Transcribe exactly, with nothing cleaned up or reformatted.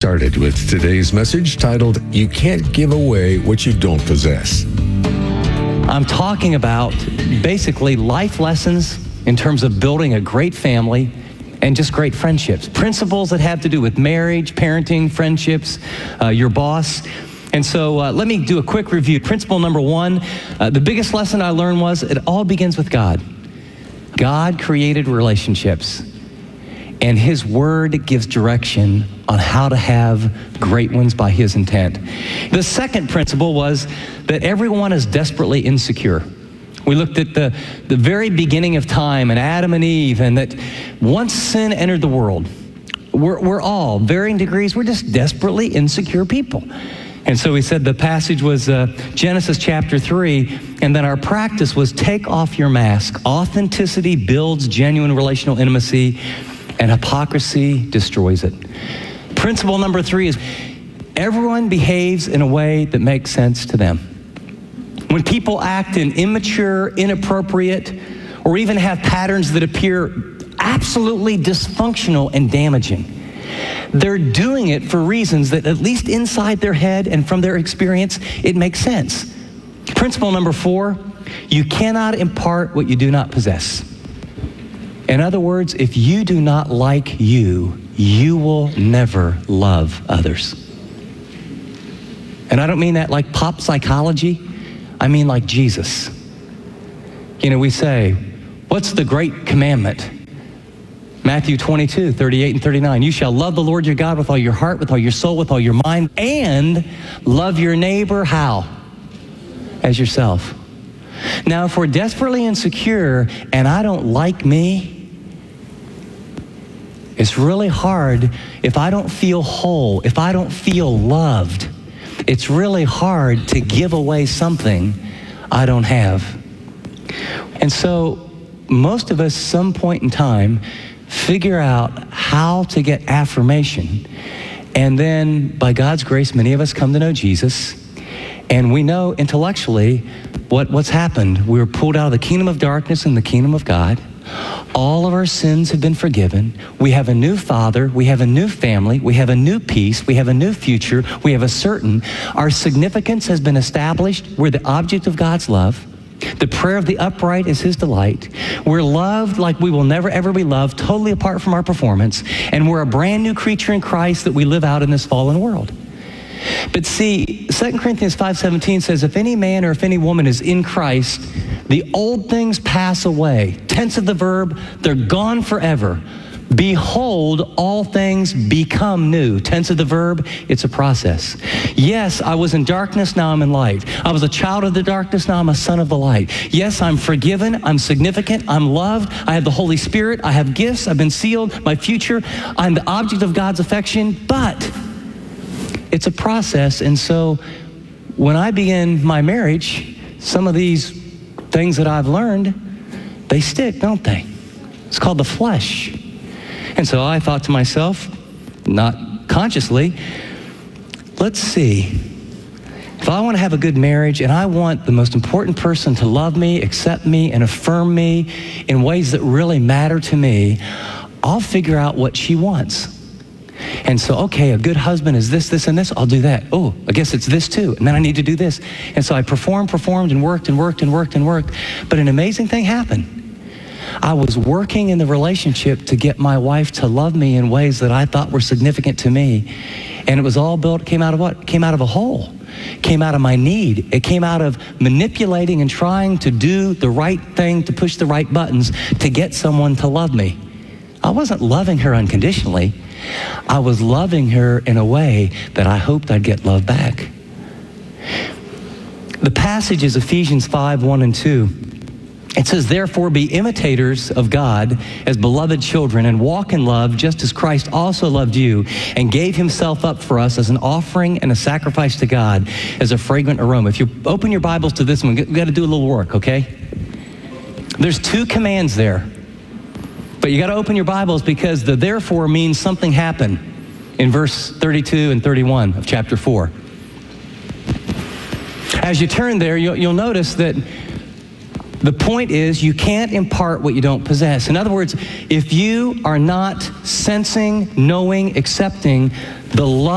started with today's message titled, You Can't Give Away What You Don't Possess. I'm talking about basically life lessons in terms of building a great family and just great friendships. Principles that have to do with marriage, parenting, friendships, uh, your boss. And so uh, let me do a quick review. Principle number one, uh, the biggest lesson I learned was it all begins with God. God created relationships, and His Word gives direction on how to have great ones by His intent. The second principle was that everyone is desperately insecure. We looked at the, the very beginning of time and Adam and Eve, and that once sin entered the world, we're, we're all, varying degrees, we're just desperately insecure people. And so we said the passage was uh, Genesis chapter three, and then our practice was take off your mask. Authenticity builds genuine relational intimacy, and hypocrisy destroys it. Principle number three is everyone behaves in a way that makes sense to them. When people act in immature, inappropriate, or even have patterns that appear absolutely dysfunctional and damaging, they're doing it for reasons that at least inside their head and from their experience, it makes sense. Principle number four, you cannot impart what you do not possess. In other words, if you do not like you, you will never love others. And I don't mean that like pop psychology. I mean like Jesus. You know, we say, what's the great commandment? Matthew twenty-two, thirty-eight and thirty-nine. You shall love the Lord your God with all your heart, with all your soul, with all your mind, and love your neighbor, how? As yourself. Now, if we're desperately insecure and I don't like me, it's really hard if I don't feel whole, if I don't feel loved. It's really hard to give away something I don't have. And so most of us, some point in time, figure out how to get affirmation. And then, by God's grace, many of us come to know Jesus. And we know intellectually what, what's happened. We were pulled out of the kingdom of darkness and the kingdom of God. All of our sins have been forgiven. We have a new Father. We have a new family. We have a new peace. We have a new future. We have a certain. Our significance has been established. We're the object of God's love. The prayer of the upright is His delight. We're loved like we will never ever be loved, totally apart from our performance. And we're a brand new creature in Christ that we live out in this fallen world. But see, Second Corinthians five seventeen says, if any man or if any woman is in Christ, the old things pass away. Tense of the verb, they're gone forever. Behold, all things become new. Tense of the verb, it's a process. Yes, I was in darkness, now I'm in light. I was a child of the darkness, now I'm a son of the light. Yes, I'm forgiven, I'm significant, I'm loved, I have the Holy Spirit, I have gifts, I've been sealed, my future, I'm the object of God's affection, but it's a process. And so when I begin my marriage, some of these things that I've learned, they stick, don't they? It's called the flesh. And so I thought to myself, not consciously, let's see, if I want to have a good marriage and I want the most important person to love me, accept me, and affirm me in ways that really matter to me, I'll figure out what she wants. And so, okay, a good husband is this, this, and this, I'll do that. Oh, I guess it's this too, and then I need to do this. And so I performed, performed, and worked, and worked, and worked, and worked. But an amazing thing happened. I was working in the relationship to get my wife to love me in ways that I thought were significant to me. And it was all built, came out of what? Came out of a hole. Came out of my need. It came out of manipulating and trying to do the right thing, to push the right buttons, to get someone to love me. I wasn't loving her unconditionally. I was loving her in a way that I hoped I'd get love back. The passage is Ephesians five, one and two. It says, therefore be imitators of God as beloved children and walk in love just as Christ also loved you and gave himself up for us as an offering and a sacrifice to God as a fragrant aroma. If you open your Bibles to this one, we've got to do a little work, okay? There's two commands there. But you got to open your Bibles because the therefore means something happened in verse thirty-two and thirty-one of chapter four. As you turn there, you'll, you'll notice that the point is you can't impart what you don't possess. In other words, if you are not sensing, knowing, accepting the love